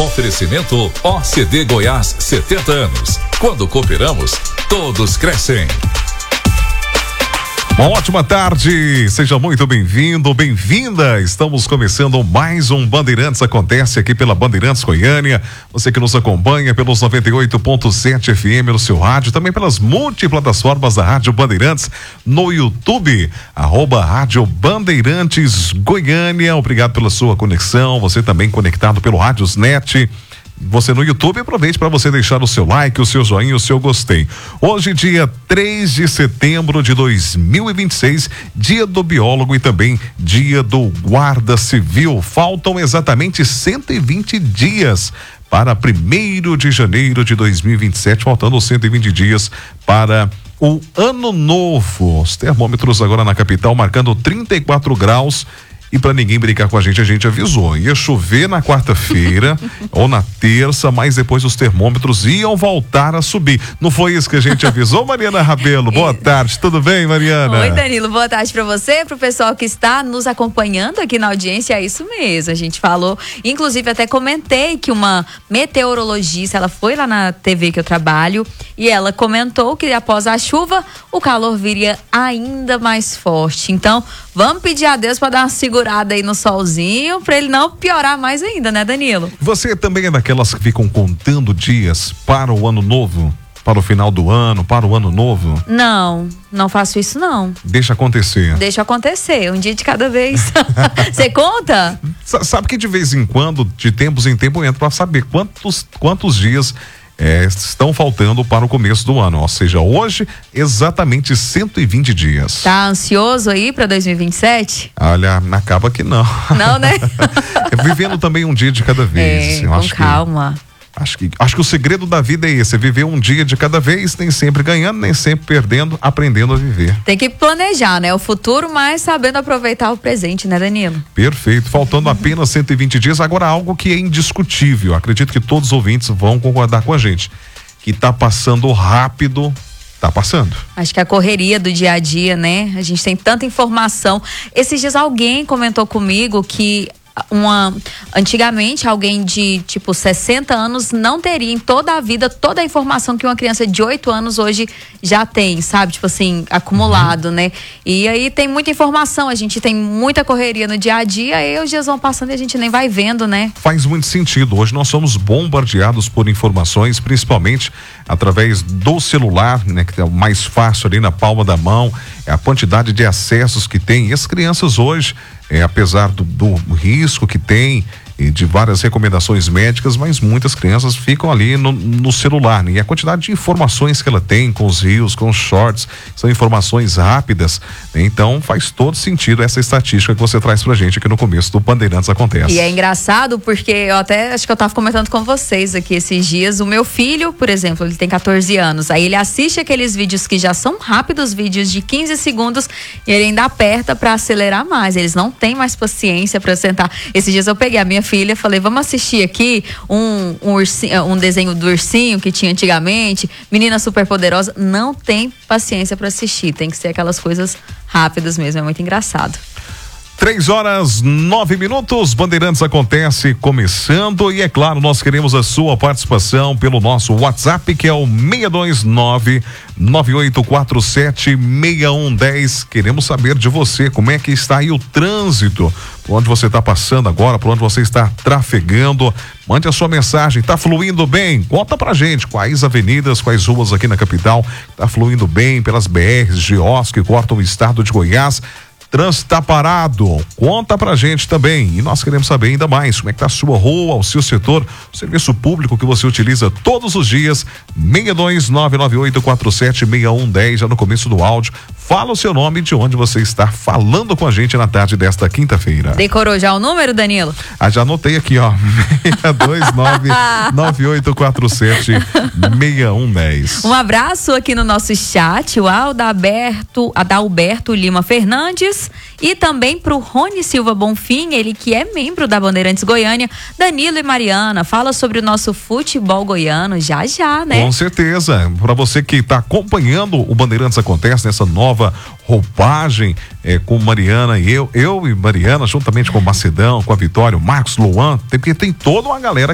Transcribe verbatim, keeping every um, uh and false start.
Oferecimento O C D Goiás, setenta anos. Quando cooperamos, todos crescem. Uma ótima tarde, seja muito bem-vindo, bem-vinda. Estamos começando mais um Bandeirantes Acontece aqui pela Bandeirantes Goiânia. Você que nos acompanha pelos noventa e oito ponto sete F M no seu rádio, também pelas multiplataformas da Rádio Bandeirantes no YouTube, arroba Rádio Bandeirantes Goiânia. Obrigado pela sua conexão, você também conectado pelo Rádiosnet. Você no YouTube, aproveite para você deixar o seu like, o seu joinha, o seu gostei. Hoje, dia três de setembro de dois mil e vinte e seis, dia do biólogo e também dia do guarda civil. Faltam exatamente cento e vinte dias para primeiro de janeiro de dois mil e vinte e sete, faltando cento e vinte dias para o ano novo. Os termômetros agora na capital marcando trinta e quatro graus. E para ninguém brincar com a gente, a gente avisou. Ia chover na quarta-feira ou na terça, mas depois os termômetros iam voltar a subir. Não foi isso que a gente avisou, Mariana Rabelo? Boa tarde, tudo bem, Mariana? Oi, Danilo, boa tarde para você, para o pessoal que está nos acompanhando aqui na audiência. É isso mesmo, a gente falou, inclusive até comentei que uma meteorologista, ela foi lá na T V que eu trabalho e ela comentou que após a chuva, o calor viria ainda mais forte. Então, vamos pedir a Deus para dar uma segurada aí no solzinho, para ele não piorar mais ainda, né, Danilo? Você também é daquelas que ficam contando dias para o ano novo? Para o final do ano, para o ano novo? Não, não faço isso não. Deixa acontecer. Deixa acontecer, um dia de cada vez. Você conta? S- sabe que de vez em quando, de tempos em tempo, eu entro para saber quantos, quantos dias É, estão faltando para o começo do ano, ou seja, hoje exatamente cento e vinte dias. Tá ansioso aí para dois mil e vinte e sete? Olha, acaba que não. Não, né? Vivendo também um dia de cada vez. É, eu com acho calma. Que, acho que, acho que o segredo da vida é esse, é viver um dia de cada vez, nem sempre ganhando, nem sempre perdendo, aprendendo a viver. Tem que planejar, né? O futuro, mas sabendo aproveitar o presente, né, Danilo? Perfeito, faltando apenas cento e vinte dias, agora algo que é indiscutível, acredito que todos os ouvintes vão concordar com a gente, que tá passando rápido, tá passando. Acho que a correria do dia a dia, né? A gente tem tanta informação. Esses dias alguém comentou comigo que uma antigamente alguém de tipo sessenta anos não teria em toda a vida toda a informação que uma criança de oito anos hoje já tem, sabe? Tipo assim, acumulado, uhum. né? E aí tem muita informação, a gente tem muita correria no dia a dia e os dias vão passando e a gente nem vai vendo, né? Faz muito sentido. Hoje nós somos bombardeados por informações, principalmente através do celular, né? Que é o mais fácil ali na palma da mão, é a quantidade de acessos que tem. E as crianças hoje, é, apesar do, do risco que tem e de várias recomendações médicas, mas muitas crianças ficam ali no, no celular, né? E a quantidade de informações que ela tem com os reels, com os shorts, são informações rápidas, né? Então faz todo sentido essa estatística que você traz pra gente aqui no começo do Bandeirantes Acontece. E é engraçado porque eu até, acho que eu tava comentando com vocês aqui esses dias, o meu filho, por exemplo, ele tem catorze anos, aí ele assiste aqueles vídeos que já são rápidos, vídeos de quinze segundos, e ele ainda aperta pra acelerar mais, eles não têm mais paciência pra sentar. Esses dias eu peguei a minha filha, falei, vamos assistir aqui um, um, ursinho, um desenho do ursinho que tinha antigamente, Menina Superpoderosa. Não tem paciência para assistir, tem que ser aquelas coisas rápidas mesmo, é muito engraçado. Três horas, nove minutos, Bandeirantes Acontece começando e é claro, nós queremos a sua participação pelo nosso WhatsApp, que é o seis dois nove, nove oito quatro sete, seis um um zero. Queremos saber de você, como é que está aí o trânsito, por onde você está passando agora, por onde você está trafegando. Mande a sua mensagem, tá fluindo bem? Conta pra gente quais avenidas, quais ruas aqui na capital tá fluindo bem pelas B Rs, G Os que cortam o estado de Goiás. Trânsito tá parado, conta pra gente também, e nós queremos saber ainda mais como é que tá a sua rua, o seu setor, o serviço público que você utiliza todos os dias. Seis dois nove, nove oito quatro sete, seis um um zero, já no começo do áudio, fala o seu nome e de onde você está falando com a gente na tarde desta quinta-feira. Decorou já o número, Danilo? Ah, já anotei aqui, ó, seis dois nove, nove oito quatro sete, seis um um zero. Um abraço aqui no nosso chat, o Adalberto, Adalberto Lima Fernandes, e também pro Rony Silva Bonfim, ele que é membro da Bandeirantes Goiânia. Danilo e Mariana, fala sobre o nosso futebol goiano já já, né? Com certeza, para você que está acompanhando o Bandeirantes Acontece nessa nova roupagem, é, com Mariana e eu, eu e Mariana, juntamente com o Macedão, com a Vitória, o Marcos Luan, tem, porque tem toda uma galera